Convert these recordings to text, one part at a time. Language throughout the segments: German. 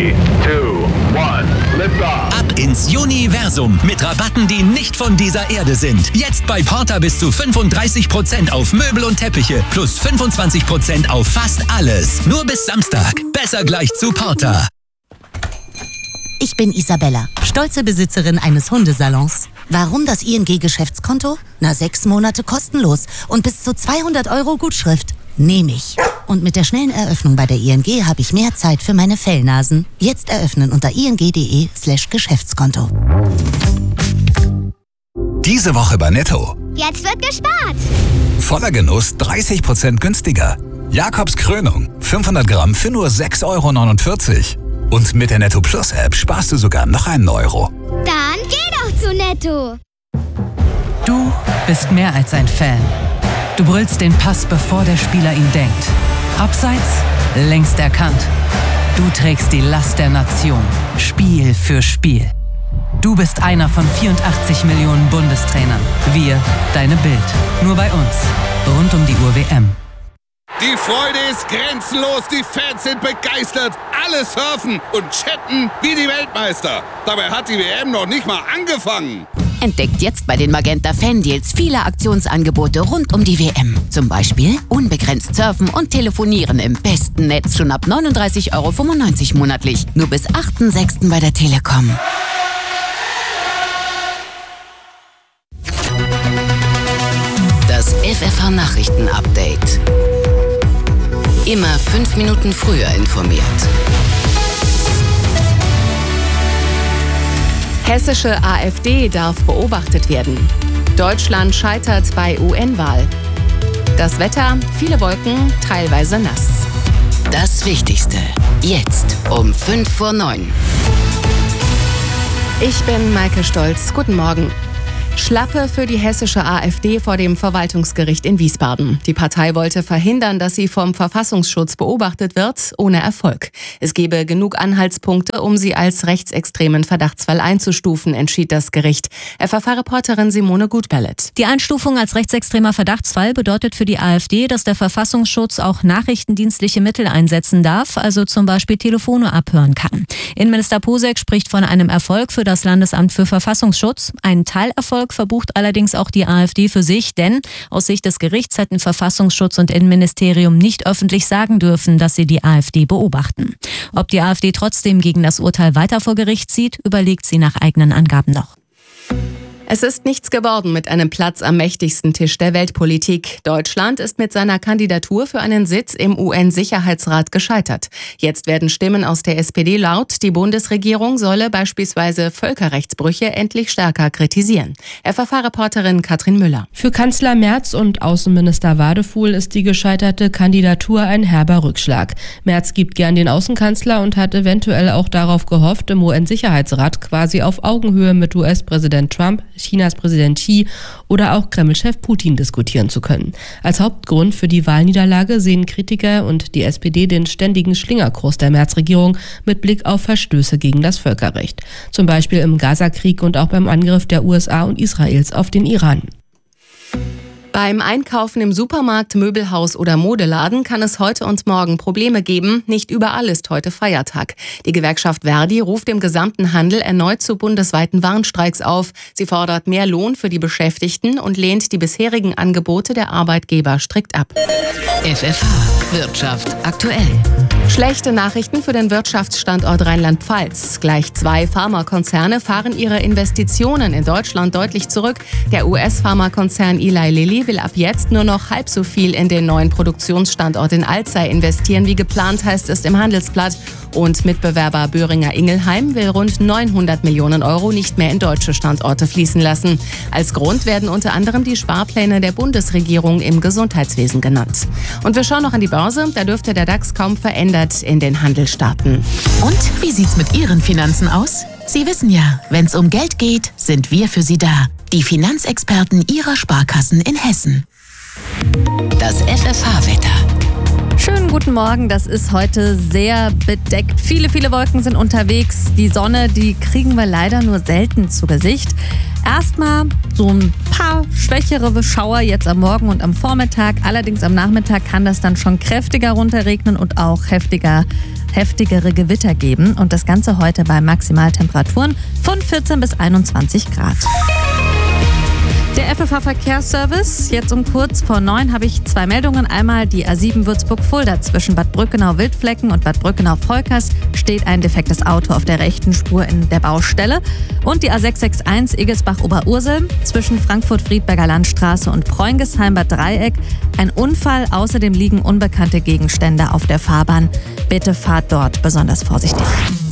3, 2, 1, lift off. Ab ins Universum mit Rabatten, die nicht von dieser Erde sind. Jetzt bei Porter bis zu 35% auf Möbel und Teppiche plus 25% auf fast alles. Nur bis Samstag. Besser gleich zu Porter. Ich bin Isabella, stolze Besitzerin eines Hundesalons. Warum das ING-Geschäftskonto? 6 Monate kostenlos und bis zu 200 € Gutschrift. Nehme ich. Und mit der schnellen Eröffnung bei der ING habe ich mehr Zeit für meine Fellnasen. Jetzt eröffnen unter ing.de/Geschäftskonto. Diese Woche bei Netto. Jetzt wird gespart. Voller Genuss 30% günstiger. Jakobs Krönung 500 Gramm für nur 6,49 €. Und mit der Netto Plus App sparst du sogar noch einen Euro. Dann geh doch zu Netto. Du bist mehr als ein Fan. Du brüllst den Pass, bevor der Spieler ihn denkt. Abseits, längst erkannt. Du trägst die Last der Nation, Spiel für Spiel. Du bist einer von 84 Millionen Bundestrainern. Wir, deine Bild. Nur bei uns. Rund um die Uhr WM. Die Freude ist grenzenlos, die Fans sind begeistert, alle surfen und chatten wie die Weltmeister. Dabei hat die WM noch nicht mal angefangen. Entdeckt jetzt bei den Magenta Fan-Deals viele Aktionsangebote rund um die WM. Zum Beispiel unbegrenzt surfen und telefonieren im besten Netz schon ab 39,95 € monatlich. Nur bis 8.6. bei der Telekom. Das FFH-Nachrichten-Update. Immer 5 Minuten früher informiert. Hessische AfD darf beobachtet werden. Deutschland scheitert bei UN-Wahl. Das Wetter, viele Wolken, teilweise nass. Das Wichtigste, jetzt um 8:55. Ich bin Maike Stolz. Guten Morgen. Schlappe für die hessische AfD vor dem Verwaltungsgericht in Wiesbaden. Die Partei wollte verhindern, dass sie vom Verfassungsschutz beobachtet wird, ohne Erfolg. Es gebe genug Anhaltspunkte, um sie als rechtsextremen Verdachtsfall einzustufen, entschied das Gericht. FFH-Reporterin Simone Gutbellet. Die Einstufung als rechtsextremer Verdachtsfall bedeutet für die AfD, dass der Verfassungsschutz auch nachrichtendienstliche Mittel einsetzen darf, also zum Beispiel Telefone abhören kann. Innenminister Posek spricht von einem Erfolg für das Landesamt für Verfassungsschutz. Ein Teilerfolg verbucht allerdings auch die AfD für sich, denn aus Sicht des Gerichts hätten Verfassungsschutz und Innenministerium nicht öffentlich sagen dürfen, dass sie die AfD beobachten. Ob die AfD trotzdem gegen das Urteil weiter vor Gericht zieht, überlegt sie nach eigenen Angaben noch. Es ist nichts geworden mit einem Platz am mächtigsten Tisch der Weltpolitik. Deutschland ist mit seiner Kandidatur für einen Sitz im UN-Sicherheitsrat gescheitert. Jetzt werden Stimmen aus der SPD laut, die Bundesregierung solle beispielsweise Völkerrechtsbrüche endlich stärker kritisieren. FFH-Reporterin Katrin Müller. Für Kanzler Merz und Außenminister Wadefuhl ist die gescheiterte Kandidatur ein herber Rückschlag. Merz gibt gern den Außenkanzler und hat eventuell auch darauf gehofft, im UN-Sicherheitsrat quasi auf Augenhöhe mit US-Präsident Trump, Chinas Präsident Xi oder auch Kreml-Chef Putin diskutieren zu können. Als Hauptgrund für die Wahlniederlage sehen Kritiker und die SPD den ständigen Schlingerkurs der Merz-Regierung mit Blick auf Verstöße gegen das Völkerrecht. Zum Beispiel im Gaza-Krieg und auch beim Angriff der USA und Israels auf den Iran. Beim Einkaufen im Supermarkt, Möbelhaus oder Modeladen kann es heute und morgen Probleme geben. Nicht überall ist heute Feiertag. Die Gewerkschaft Verdi ruft dem gesamten Handel erneut zu bundesweiten Warnstreiks auf. Sie fordert mehr Lohn für die Beschäftigten und lehnt die bisherigen Angebote der Arbeitgeber strikt ab. FFH Wirtschaft aktuell. Schlechte Nachrichten für den Wirtschaftsstandort Rheinland-Pfalz. Gleich 2 Pharmakonzerne fahren ihre Investitionen in Deutschland deutlich zurück. Der US-Pharmakonzern Eli Lilly will ab jetzt nur noch halb so viel in den neuen Produktionsstandort in Alzey investieren wie geplant, heißt es im Handelsblatt. Und Mitbewerber Boehringer Ingelheim will rund 900 Millionen € nicht mehr in deutsche Standorte fließen lassen. Als Grund werden unter anderem die Sparpläne der Bundesregierung im Gesundheitswesen genannt. Und wir schauen noch an die Börse. Da dürfte der DAX kaum verändert in den Handel starten. Und wie sieht's mit Ihren Finanzen aus? Sie wissen ja, wenn's um Geld geht, sind wir für Sie da. Die Finanzexperten Ihrer Sparkassen in Hessen. Das FFH-Wetter. Schönen guten Morgen, das ist heute sehr bedeckt. Viele Wolken sind unterwegs. Die Sonne, die kriegen wir leider nur selten zu Gesicht. Erstmal so ein paar schwächere Schauer jetzt am Morgen und am Vormittag. Allerdings am Nachmittag kann das dann schon kräftiger runterregnen und auch heftiger heftigere Gewitter geben und das Ganze heute bei Maximaltemperaturen von 14 bis 21 Grad. Der FFH-Verkehrsservice. Jetzt um kurz vor 9 habe ich 2 Meldungen. Einmal die A7 Würzburg-Fulda. Zwischen Bad Brückenau-Wildflecken und Bad Brückenau-Volkers steht ein defektes Auto auf der rechten Spur in der Baustelle. Und die A661 Egelsbach-Oberursel. Zwischen Frankfurt-Friedberger Landstraße und Preungesheim-Bad Dreieck. Ein Unfall. Außerdem liegen unbekannte Gegenstände auf der Fahrbahn. Bitte fahrt dort besonders vorsichtig.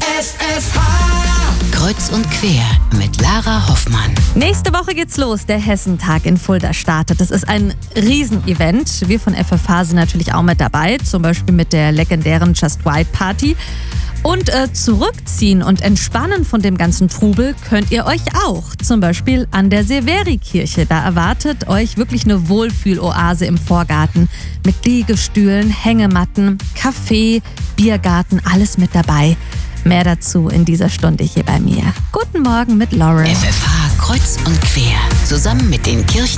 Kreuz und quer mit Lara Hoffmann. Nächste Woche geht's los. Der Hessentag in Fulda startet. Das ist ein Riesenevent. Wir von FFH sind natürlich auch mit dabei. Zum Beispiel mit der legendären Just White Party. Und zurückziehen und entspannen von dem ganzen Trubel könnt ihr euch auch. Zum Beispiel an der Severi-Kirche. Da erwartet euch wirklich eine Wohlfühloase im Vorgarten. Mit Liegestühlen, Hängematten, Kaffee, Biergarten, alles mit dabei. Mehr dazu in dieser Stunde hier bei mir. Guten Morgen mit Lauren. FFH Kreuz und quer. Zusammen mit den Kirchen